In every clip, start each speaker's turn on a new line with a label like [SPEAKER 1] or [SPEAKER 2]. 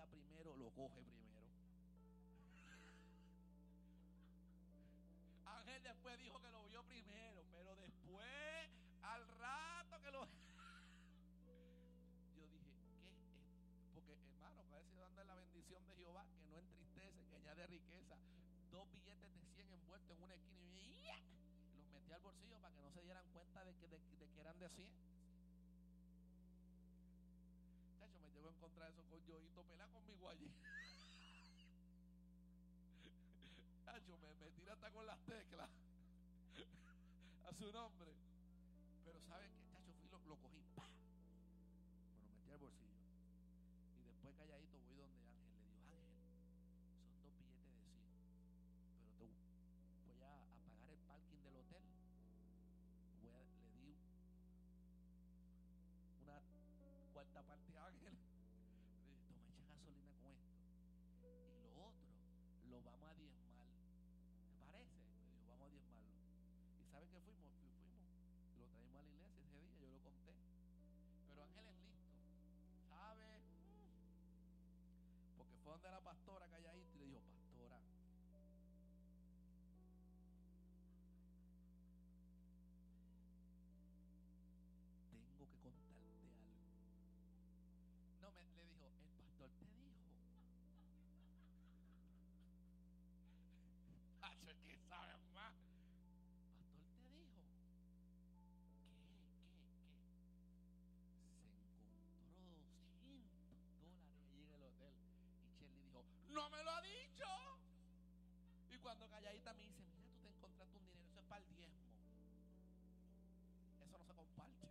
[SPEAKER 1] llega primero, lo coge primero. Ángel después dijo que lo vio primero, pero después, al rato que lo... Yo dije, ¿qué es? Porque hermano, parece dando la bendición de Jehová, que no entristece, que añade riqueza. 2 billetes de 100 envueltos en una esquina y los metí al bolsillo para que no se dieran cuenta de que eran de 100. Chacho, me llegó a encontrar eso con Yoito, pelea conmigo allí. Chacho, me tira hasta con las teclas a su nombre. Pero ¿saben qué? Chacho, fui lo cogí, ¡pah! Me lo metí al bolsillo. Y después calladito voy donde Ángel. Le digo, Ángel, son 2 billetes de 100, pero te voy a pagar el parking del hotel. Le di una cuarta parte a Ángel. Le dije, toma, echa gasolina con esto. Y lo otro, lo vamos a diezmar. ¿Te parece? Me dijo, vamos a diezmarlo. ¿Y saben qué fuimos? Fuimos. Y lo traímos a la iglesia ese día, yo lo conté. Pero Ángel es listo, ¿sabe? Porque fue donde la pastora calladita y le dijo, pastora, tengo que contarte algo. No, le dijo, el pastor te dijo. Hacho, es que sabes más. Pastor te dijo. ¿Qué? Se encontró $200 allí en el hotel. Y Shirley dijo, ¡no me lo ha dicho! Y cuando calladita me dice, mira, tú te encontraste un dinero, eso es para el diezmo. Eso no se comparte.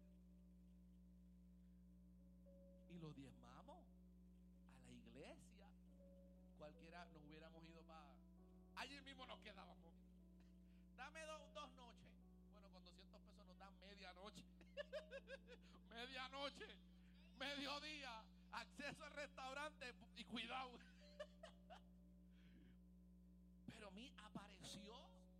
[SPEAKER 1] Y lo diezmamos a la iglesia. Cualquiera nos hubiéramos ido para... Allí mismo nos quedábamos. Dame 2 noches. Bueno, con 200 pesos nos dan medianoche. Medianoche, mediodía, acceso al restaurante y cuidado. Pero a mí apareció.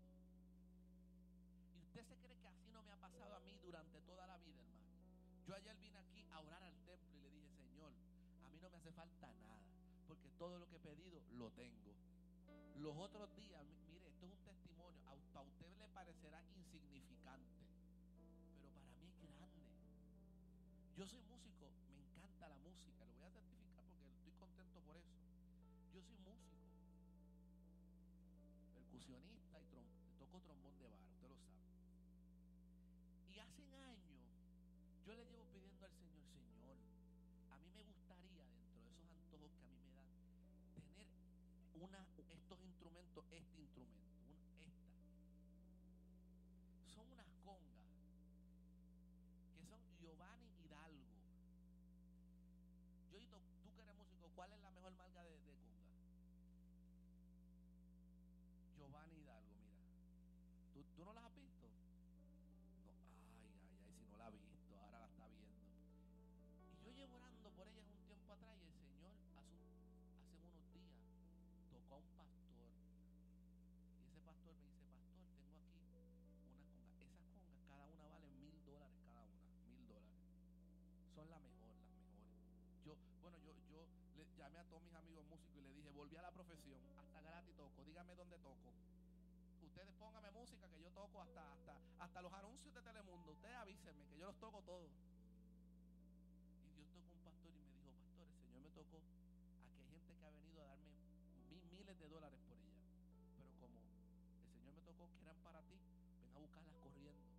[SPEAKER 1] Y usted se cree que así no me ha pasado a mí durante toda la vida, hermano. Yo ayer vine aquí a orar al templo y le dije, Señor, a mí no me hace falta nada, porque todo lo que he pedido lo tengo. Los otros días, mire, esto es un testimonio. A usted le parecerá insignificante, pero para mí es grande. Yo soy músico, me encanta la música, lo voy a certificar porque estoy contento por eso. Yo soy músico, percusionista y toco trombón de vara, usted lo sabe. Y hace años yo le llevo pidiendo al Señor, Señor, a mí me gustaría, dentro de esos antojos que a mí me dan, tener estos instrumentos, esta. Son unas congas que son Giovanni Hidalgo. Yoito, tú que eres músico, ¿cuál es la mejor marca de conga? Giovanni Hidalgo, mira. ¿Tú no las has visto? No, ay, si no la ha visto, ahora la está viendo. Y yo llevo orando por ellas un tiempo atrás y el Señor hace unos días tocó a un pastor. Y ese pastor me dice, pastor, tengo aquí unas congas. Esas congas, cada una vale $1,000 cada una. $1,000. Son las mejores. Yo le llamé a todos mis amigos músicos y le dije, volví a la profesión, hasta gratis toco, dígame dónde toco. Ustedes pónganme música que yo toco hasta los anuncios de Telemundo. Ustedes avísenme que yo los toco todos. Y Dios tocó un pastor y me dijo, pastor, el Señor me tocó. Aquí hay gente que ha venido a darme miles de dólares por ella. Pero como el Señor me tocó que eran para ti, ven a buscarlas corriendo.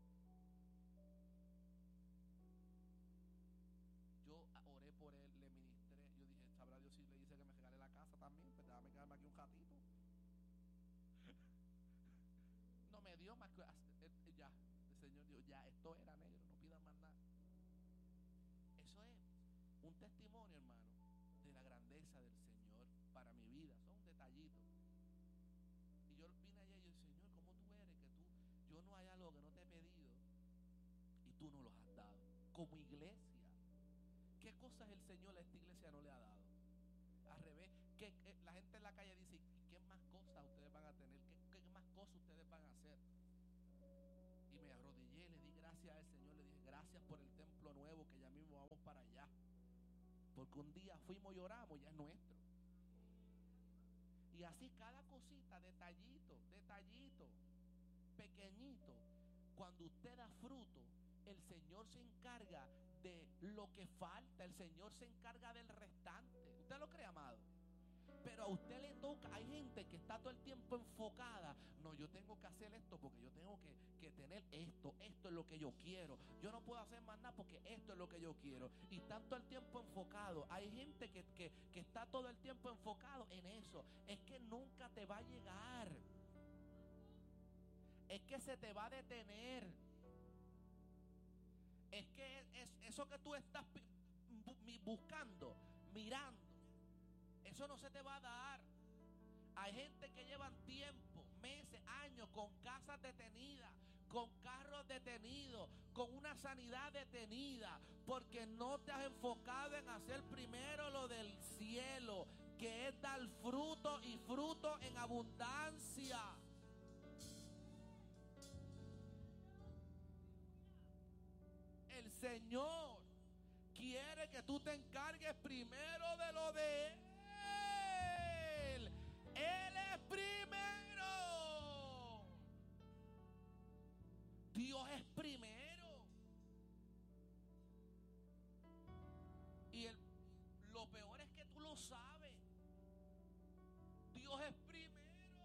[SPEAKER 1] Yo oré por él, le ministré. Yo dije, sabrá Dios si le dice que me regale la casa también. Pues déjame quedarme aquí un ratito. No me dio más que ya. El Señor dijo, ya, esto era, negro, no pidas más nada. Eso es un testimonio, hermano, de la grandeza del Señor para mi vida. Son detallitos. Y yo vine allá y yo, Señor, ¿cómo tú eres? Yo no hay algo que no te he pedido y tú no los has dado. Como iglesia, ¿qué cosas el Señor a esta iglesia no le ha dado? Al revés, que la gente en la calle dice, ¿qué más cosas ustedes van a tener? ¿Qué más cosas ustedes van a hacer? Y me arrodillé, le di gracias al Señor, le dije, gracias por el templo nuevo, que ya mismo vamos para allá. porque un día fuimos y oramos, ya es nuestro. Y así cada cosita, detallito, pequeñito. Cuando usted da fruto, el Señor se encarga de lo que falta. El Señor se encarga del restante. ¿Usted lo cree, amado? Pero a usted le toca. Hay gente que está todo el tiempo enfocada. No, yo tengo que hacer esto porque yo tengo que tener esto. Esto es lo que yo quiero. Yo no puedo hacer más nada porque esto es lo que yo quiero. Y están todo el tiempo enfocado. Hay gente que está todo el tiempo enfocado en eso. Es que nunca te va a llegar. Es que se te va a detener. Es que eso que tú estás buscando, mirando, eso no se te va a dar. Hay gente que llevan tiempo, meses, años con casas detenidas, con carros detenidos, con una sanidad detenida, porque no te has enfocado en hacer primero lo del cielo, que es dar fruto y fruto en abundancia. El Señor quiere que tú te encargues primero de lo de Él. Él es primero. Dios es primero. Y lo peor es que tú lo sabes. Dios es primero.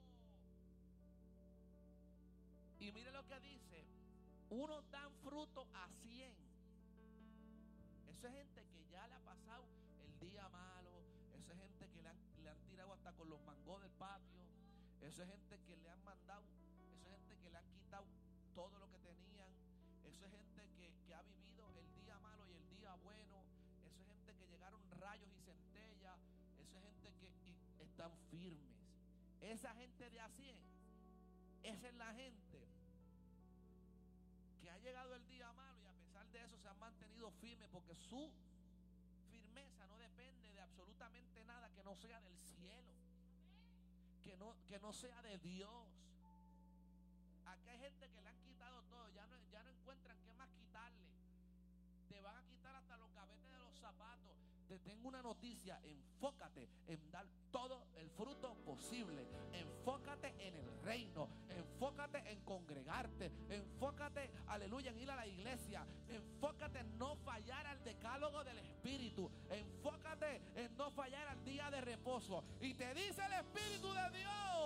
[SPEAKER 1] Y mire lo que dice. Unos dan fruto a 100. Eso es gente que ya le ha pasado el día malo. Eso es gente que le han tirado hasta con los mangos del patio. Eso es gente que le han mandado. Eso es gente que le han quitado todo lo que tenían. Eso es gente que ha vivido el día malo y el día bueno. Eso es gente que llegaron rayos y centellas. Eso es gente que están firmes. Esa gente de a 100, esa es la gente que ha llegado el día malo y a pesar de eso se han mantenido firmes, porque su firmeza no depende de absolutamente nada que no sea del cielo, que no sea de Dios. Aquí hay gente que le han quitado todo, ya no encuentran qué más quitarle. Te van a quitar hasta los gavetes de los zapatos. Te tengo una noticia: enfócate en dar todo el fruto posible. Enfócate en el reino. Enfócate en congregarte. Enfócate, aleluya, en ir a la iglesia. Enfócate en no fallar al decálogo del Espíritu. Enfócate en no fallar al día de reposo. Y te dice el Espíritu de Dios